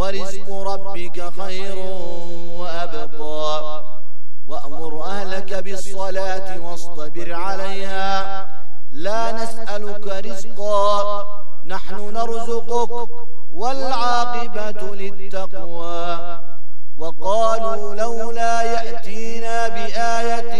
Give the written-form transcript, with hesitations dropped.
ورزق ربك خير وأبقى وأمر أهلك بالصلاة واصطبر عليها لا نسألك رزقا نحن نرزقك والعاقبة للتقوى وقالوا لولا يأتينا بآية